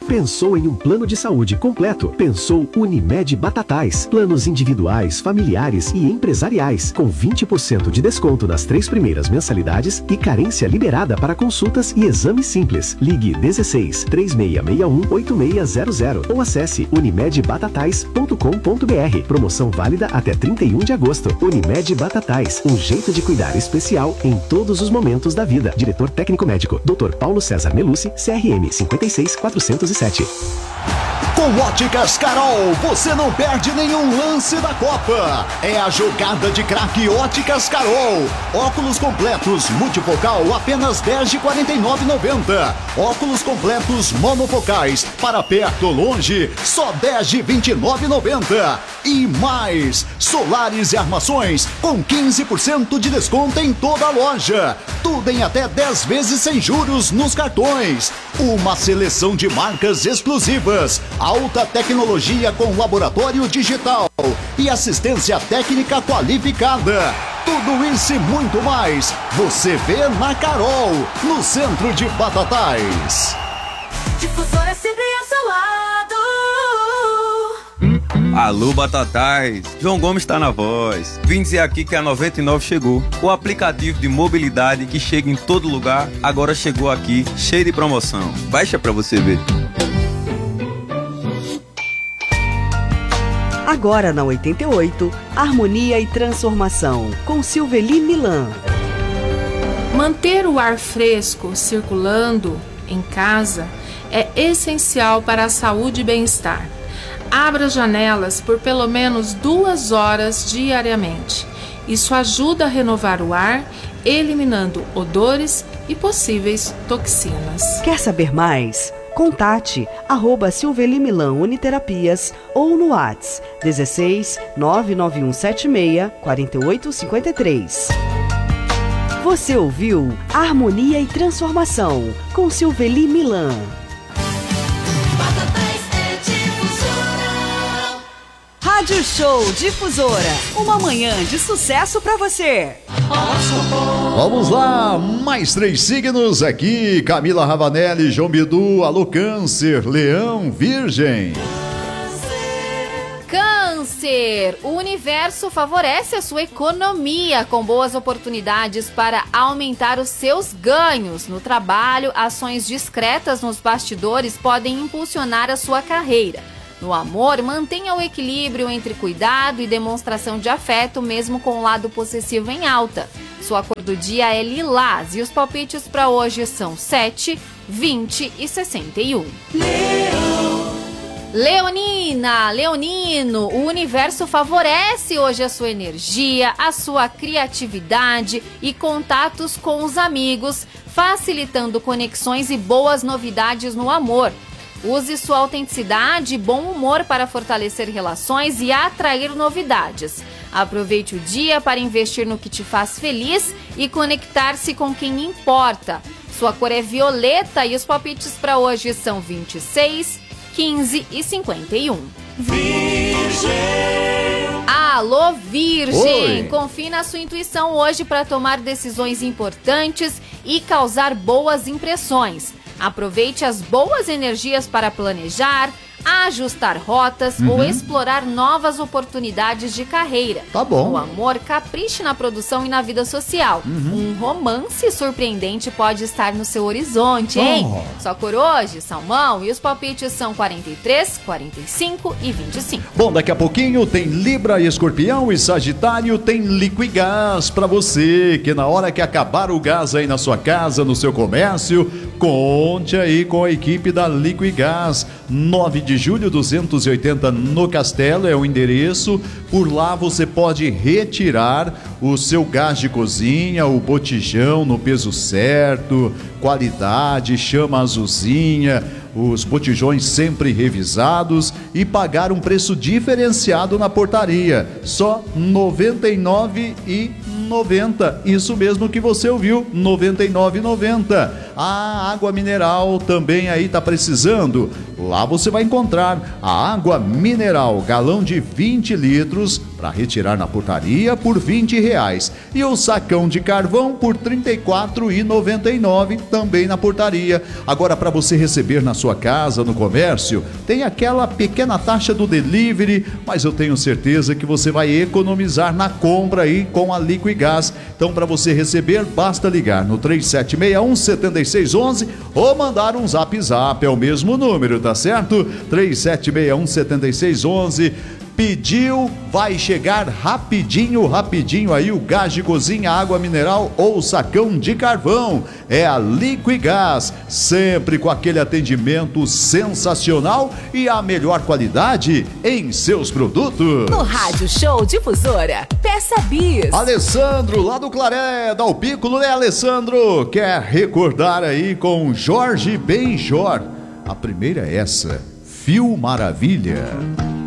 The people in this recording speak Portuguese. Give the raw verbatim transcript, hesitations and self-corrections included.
Pensou em um plano de saúde completo? Pensou Unimed Batatais. Planos individuais, familiares e empresariais, com vinte por cento de desconto nas três primeiras mensalidades e carência liberada para consultas e exames simples. Ligue dezesseis, três seis seis um, oito seis zero zero ou acesse unimed batatais ponto com ponto br. Promoção válida até trinta e um de agosto. Unimed Batatais, um jeito de cuidar especial em todos os momentos da vida. Diretor técnico médico, doutor Paulo César Melucci, C R M cinquenta e seis, quatrocentos e sete. Com Óticas Carol, você não perde nenhum lance da Copa. É a jogada de craque Óticas Carol. Óculos completos multifocal apenas dez de quarenta e nove reais e noventa centavos. Óculos completos monofocais para perto ou longe, só dez de vinte e nove reais e noventa centavos. E mais, solares e armações com quinze por cento de desconto em toda a loja. Tudo em até dez vezes sem juros nos cartões. Uma seleção de marcas exclusivas. Alta tecnologia com laboratório digital e assistência técnica qualificada. Tudo isso e muito mais você vê na Carol, no centro de Batatais. Difusora sempre ao seu lado. Alô, Batatais, João Gomes está na voz. Vim dizer aqui que a noventa e nove chegou. O aplicativo de mobilidade que chega em todo lugar, agora chegou aqui, cheio de promoção. Baixa pra você ver. Agora na oitenta e oito, Harmonia e Transformação, com Silveli Milan. Manter o ar fresco circulando em casa é essencial para a saúde e bem-estar. Abra as janelas por pelo menos duas horas diariamente. Isso ajuda a renovar o ar, eliminando odores e possíveis toxinas. Quer saber mais? Contate arroba Silveli Milan Uniterapias ou no WhatsApp dezesseis, nove nove um sete seis, quatro oito cinco três. Você ouviu Harmonia e Transformação com Silveli Milan. Rádio Show Difusora, uma manhã de sucesso pra você. Vamos lá, mais três signos aqui, Camila Ravanelli, João Bidu, alô Câncer, Leão, Virgem. Câncer, o universo favorece a sua economia com boas oportunidades para aumentar os seus ganhos. No trabalho, ações discretas nos bastidores podem impulsionar a sua carreira. No amor, mantenha o equilíbrio entre cuidado e demonstração de afeto, mesmo com o lado possessivo em alta. Sua cor do dia é lilás e os palpites para hoje são sete, vinte e sessenta e um. Leão. Leonina, Leonino, o universo favorece hoje a sua energia, a sua criatividade e contatos com os amigos, facilitando conexões e boas novidades no amor. Use sua autenticidade e bom humor para fortalecer relações e atrair novidades. Aproveite o dia para investir no que te faz feliz e conectar-se com quem importa. Sua cor é violeta e os palpites para hoje são vinte e seis, quinze e cinquenta e um. Virgem! Alô, Virgem! Oi. Confie na sua intuição hoje para tomar decisões importantes e causar boas impressões. Aproveite as boas energias para planejar, ajustar rotas uhum. ou explorar novas oportunidades de carreira. Tá bom. O amor, capriche na produção e na vida social. Uhum. Um romance surpreendente pode estar no seu horizonte, hein? Oh. Só por hoje, Salmão, e os palpites são quarenta e três, quarenta e cinco e vinte e cinco. Bom, daqui a pouquinho tem Libra, Escorpião e Sagitário, tem Liquigás pra você, que na hora que acabar o gás aí na sua casa, no seu comércio, conte aí com a equipe da Liquigás. nove de julho, duzentos e oitenta no Castelo é o endereço. Por lá você pode retirar o seu gás de cozinha, o botijão no peso certo, qualidade, chama azulzinha, os botijões sempre revisados e pagar um preço diferenciado na portaria. Só noventa e nove reais e noventa centavos. Isso mesmo que você ouviu, noventa e nove reais e noventa centavos. A água mineral também aí tá precisando. Lá você vai encontrar a água mineral, galão de vinte litros, para retirar na portaria por vinte reais. E o sacão de carvão por trinta e quatro reais e noventa e nove centavos também na portaria. Agora, para você receber na sua casa, no comércio, tem aquela pequena taxa do delivery, mas eu tenho certeza que você vai economizar na compra aí com a Liquigás. Então, para você receber, basta ligar no três sete seis um, sete seis um um ou mandar um zap zap, é o mesmo número, tá certo? três sete seis um, sete seis um um. Pediu, vai chegar rapidinho, rapidinho aí o gás de cozinha, água mineral ou sacão de carvão. É a Liquigás, sempre com aquele atendimento sensacional e a melhor qualidade em seus produtos. No Rádio Show Difusora, peça bis. Alessandro, lá do Claré, dá o pico, né, Alessandro? Quer recordar aí com Jorge Benjor. A primeira é essa, Fio Maravilha.